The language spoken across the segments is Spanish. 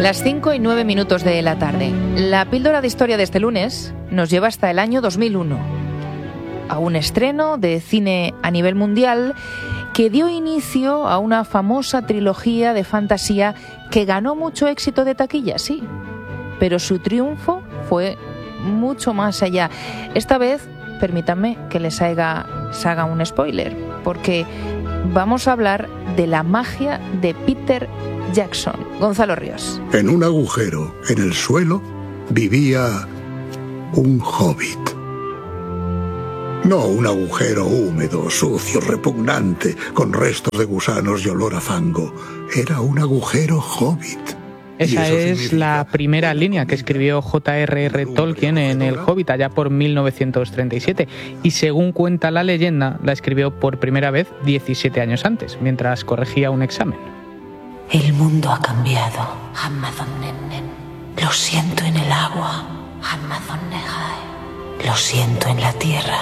Las 5:09 de la tarde. La píldora de historia de este lunes nos lleva hasta el año 2001, a un estreno de cine a nivel mundial que dio inicio a una famosa trilogía de fantasía que ganó mucho éxito de taquilla, sí, pero su triunfo fue mucho más allá. Esta vez, permítanme que les haga un spoiler, porque vamos a hablar de la magia de Peter Jackson. Gonzalo Ríos. En un agujero en el suelo vivía un hobbit. No un agujero húmedo, sucio, repugnante, con restos de gusanos y olor a fango. Era un agujero hobbit. Esa es la primera línea que escribió J.R.R. Tolkien en El Hobbit allá por 1937 y según cuenta la leyenda la escribió por primera vez 17 años antes, mientras corregía un examen. El mundo ha cambiado. Lo siento en el agua. Lo siento en la tierra.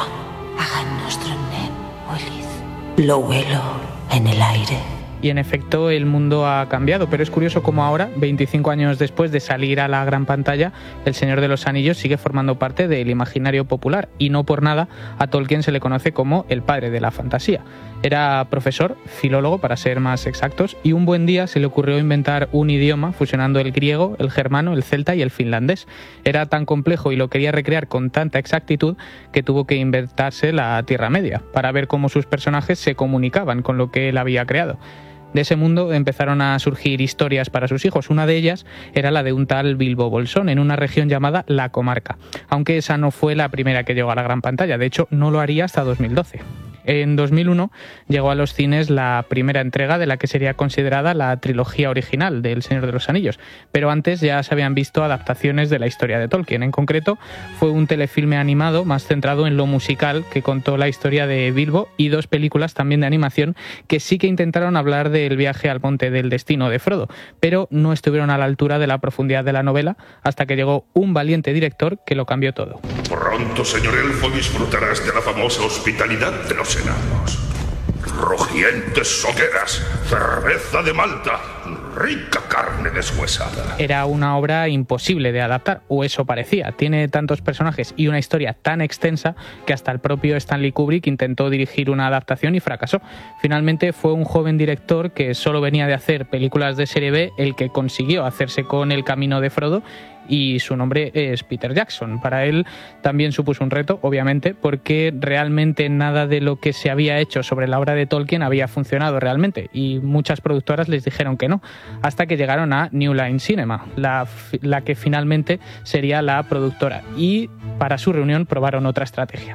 Lo huelo en el aire. Y en efecto el mundo ha cambiado, pero es curioso cómo ahora, 25 años después de salir a la gran pantalla, El Señor de los Anillos sigue formando parte del imaginario popular y no por nada a Tolkien se le conoce como el padre de la fantasía. Era profesor, filólogo para ser más exactos, y un buen día se le ocurrió inventar un idioma fusionando el griego, el germano, el celta y el finlandés. Era tan complejo y lo quería recrear con tanta exactitud que tuvo que inventarse la Tierra Media para ver cómo sus personajes se comunicaban con lo que él había creado. De ese mundo empezaron a surgir historias para sus hijos. Una de ellas era la de un tal Bilbo Bolsón en una región llamada La Comarca, aunque esa no fue la primera que llegó a la gran pantalla. De hecho, no lo haría hasta 2012. En 2001 llegó a los cines la primera entrega de la que sería considerada la trilogía original de El Señor de los Anillos, pero antes ya se habían visto adaptaciones de la historia de Tolkien. En concreto, fue un telefilme animado más centrado en lo musical que contó la historia de Bilbo y dos películas también de animación que sí que intentaron hablar del viaje al Monte del Destino de Frodo, pero no estuvieron a la altura de la profundidad de la novela hasta que llegó un valiente director que lo cambió todo. Pronto, señor elfo, disfrutarás de la famosa hospitalidad de los enanos. Rugientes hogueras, cerveza de Malta, rica carne deshuesada. Era una obra imposible de adaptar, o eso parecía. Tiene tantos personajes y una historia tan extensa que hasta el propio Stanley Kubrick intentó dirigir una adaptación y fracasó. Finalmente fue un joven director que solo venía de hacer películas de serie B el que consiguió hacerse con El camino de Frodo, y su nombre es Peter Jackson. Para él también supuso un reto, obviamente, porque realmente nada de lo que se había hecho sobre la obra de Tolkien había funcionado realmente y muchas productoras les dijeron que no, hasta que llegaron a New Line Cinema, la que finalmente sería la productora, y para su reunión probaron otra estrategia.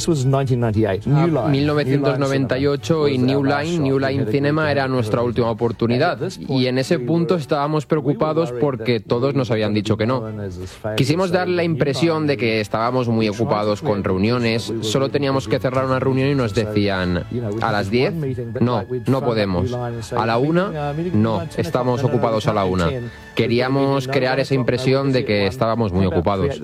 1998 y New Line Cinema era nuestra última oportunidad y en ese punto estábamos preocupados porque todos nos habían dicho que no. Quisimos dar la impresión de que estábamos muy ocupados con reuniones, solo teníamos que cerrar una reunión y nos decían: ¿a las 10? No, no podemos. ¿A la 1? No, estamos ocupados a la 1. Queríamos crear esa impresión de que estábamos muy ocupados.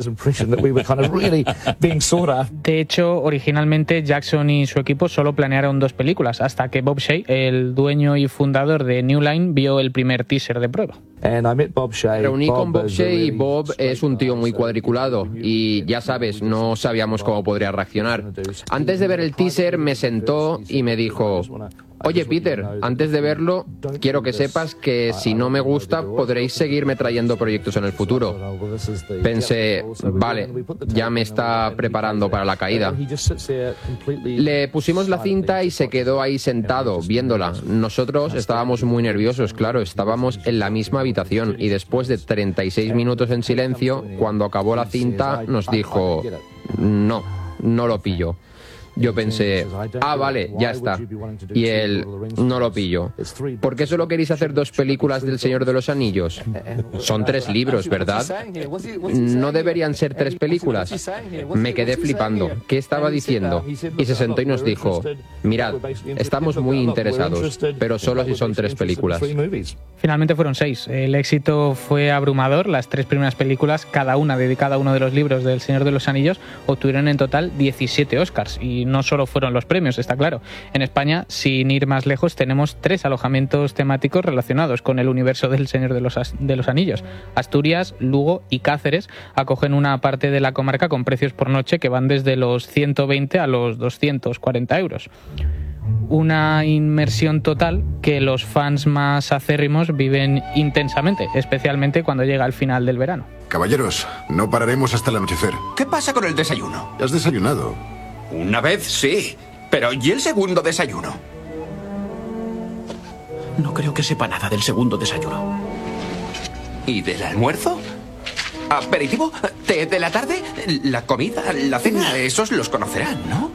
De hecho, originalmente Jackson y su equipo solo planearon 2 películas, hasta que Bob Shaye, el dueño y fundador de New Line, vio el primer teaser de prueba. Reuní con Bob Shaye y Bob es un tío muy cuadriculado y ya sabes, no sabíamos cómo podría reaccionar. Antes de ver el teaser me sentó y me dijo: oye Peter, antes de verlo quiero que sepas que si no me gusta podréis seguirme trayendo proyectos en el futuro. Pensé, vale, ya me está preparando para la caída. Le pusimos la cinta y se quedó ahí sentado viéndola. Nosotros estábamos muy nerviosos, claro, estábamos en la misma habitación y después de 36 minutos en silencio, cuando acabó la cinta nos dijo: no lo pillo. Yo pensé, vale, ya está. Y él, no lo pillo. ¿Por qué solo queréis hacer 2 películas del Señor de los Anillos? Son 3 libros, ¿verdad? ¿No deberían ser 3 películas? Me quedé flipando. ¿Qué estaba diciendo? Y se sentó y nos dijo: mirad, estamos muy interesados, pero solo si son 3 películas. Finalmente fueron 6. El éxito fue abrumador. Las 3 primeras películas, cada una dedicada a uno de los libros del Señor de los Anillos, obtuvieron en total 17 Oscars y y no solo fueron los premios, está claro. En España, sin ir más lejos, tenemos 3 alojamientos temáticos relacionados con el universo del Señor de los Anillos. Asturias, Lugo y Cáceres acogen una parte de la comarca con precios por noche que van desde los 120 a los 240 euros. Una inmersión total que los fans más acérrimos viven intensamente, especialmente cuando llega el final del verano. Caballeros, no pararemos hasta el anochecer. ¿Qué pasa con el desayuno? ¿Has desayunado? Una vez sí, pero ¿y el segundo desayuno? No creo que sepa nada del segundo desayuno. ¿Y del almuerzo? ¿Aperitivo? ¿Té de la tarde? ¿La comida? ¿La cena? Esos los conocerán, ¿no?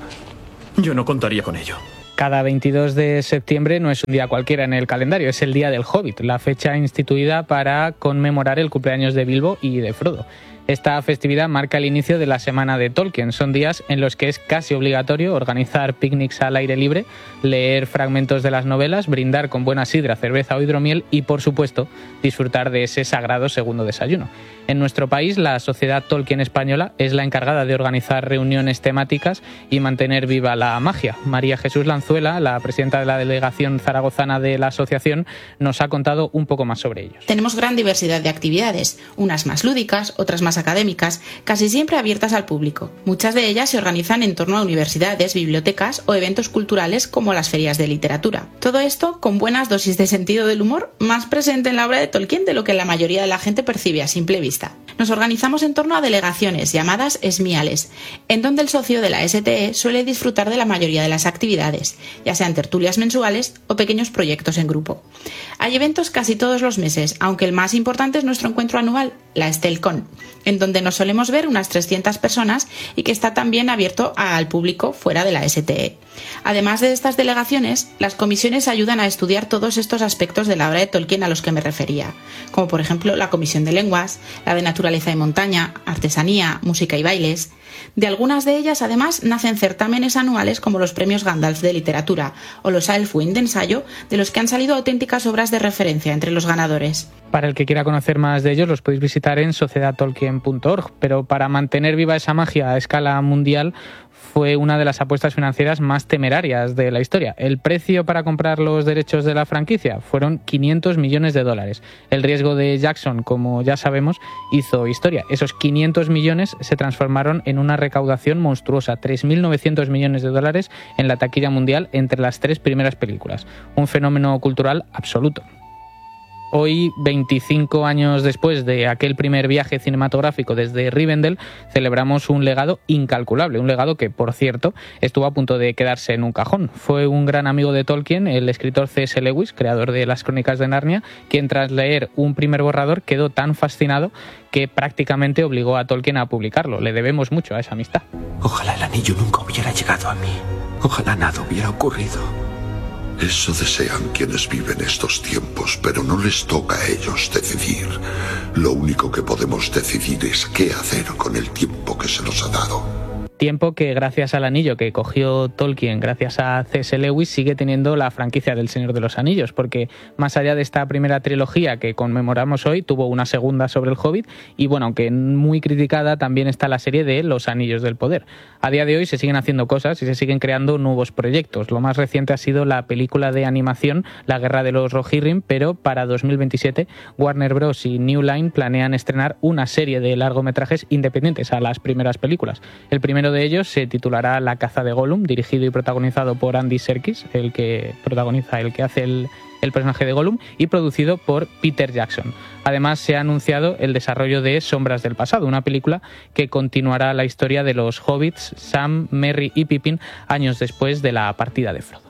Yo no contaría con ello. Cada 22 de septiembre no es un día cualquiera en el calendario, es el Día del Hobbit, la fecha instituida para conmemorar el cumpleaños de Bilbo y de Frodo. Esta festividad marca el inicio de la Semana de Tolkien. Son días en los que es casi obligatorio organizar picnics al aire libre, leer fragmentos de las novelas, brindar con buena sidra, cerveza o hidromiel y, por supuesto, disfrutar de ese sagrado segundo desayuno. En nuestro país, la Sociedad Tolkien Española es la encargada de organizar reuniones temáticas y mantener viva la magia. María Jesús Lanzuela, la presidenta de la delegación zaragozana de la asociación, nos ha contado un poco más sobre ellos. Tenemos gran diversidad de actividades, unas más lúdicas, otras más académicas, casi siempre abiertas al público. Muchas de ellas se organizan en torno a universidades, bibliotecas o eventos culturales como las ferias de literatura. Todo esto con buenas dosis de sentido del humor, más presente en la obra de Tolkien de lo que la mayoría de la gente percibe a simple vista. Nos organizamos en torno a delegaciones llamadas esmiales, en donde el socio de la STE suele disfrutar de la mayoría de las actividades, ya sean tertulias mensuales o pequeños proyectos en grupo. Hay eventos casi todos los meses, aunque el más importante es nuestro encuentro anual, la Estelcon, en donde nos solemos ver unas 300 personas y que está también abierto al público fuera de la STE. Además de estas delegaciones, las comisiones ayudan a estudiar todos estos aspectos de la obra de Tolkien a los que me refería, como por ejemplo la Comisión de Lenguas, la de Naturaleza y Montaña, Artesanía, Música y Bailes. De algunas de ellas, además, nacen certámenes anuales como los premios Gandalf de literatura o los Elfwine de ensayo, de los que han salido auténticas obras de referencia entre los ganadores. Para el que quiera conocer más de ellos, los podéis visitar en sociedadtolkien.org, pero para mantener viva esa magia a escala mundial fue una de las apuestas financieras más temerarias de la historia. El precio para comprar los derechos de la franquicia fueron $500 millones. El riesgo de Jackson, como ya sabemos, hizo historia. Esos 500 millones se transformaron en una recaudación monstruosa, $3.900 millones en la taquilla mundial entre las 3 primeras películas. Un fenómeno cultural absoluto. Hoy, 25 años después de aquel primer viaje cinematográfico desde Rivendell, celebramos un legado incalculable, un legado que, por cierto, estuvo a punto de quedarse en un cajón. Fue un gran amigo de Tolkien, el escritor C.S. Lewis, creador de las Crónicas de Narnia, quien tras leer un primer borrador quedó tan fascinado que prácticamente obligó a Tolkien a publicarlo. Le debemos mucho a esa amistad. Ojalá el anillo nunca hubiera llegado a mí. Ojalá nada hubiera ocurrido. Eso desean quienes viven estos tiempos, pero no les toca a ellos decidir. Lo único que podemos decidir es qué hacer con el tiempo que se nos ha dado. Tiempo que, gracias al anillo que cogió Tolkien, gracias a C.S. Lewis, sigue teniendo la franquicia del Señor de los Anillos, porque más allá de esta primera trilogía que conmemoramos hoy, tuvo una segunda sobre el Hobbit, y bueno, aunque muy criticada, también está la serie de Los Anillos del Poder. A día de hoy se siguen haciendo cosas y se siguen creando nuevos proyectos. Lo más reciente ha sido la película de animación La Guerra de los Rohirrim, pero para 2027 Warner Bros. Y New Line planean estrenar una serie de largometrajes independientes a las primeras películas. El primero de ellos se titulará La caza de Gollum, dirigido y protagonizado por Andy Serkis, el que hace el personaje de Gollum, y producido por Peter Jackson. Además, se ha anunciado el desarrollo de Sombras del pasado, una película que continuará la historia de los hobbits Sam, Merry y Pippin años después de la partida de Frodo.